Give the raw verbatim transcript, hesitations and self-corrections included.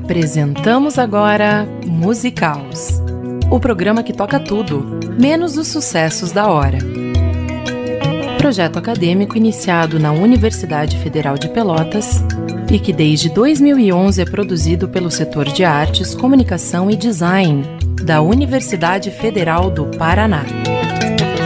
Apresentamos agora Musicaus, o programa que toca tudo, menos os sucessos da hora. Projeto acadêmico iniciado na Universidade Federal de Pelotas e que desde dois mil e onze é produzido pelo setor de artes, comunicação e design da Universidade Federal do Paraná.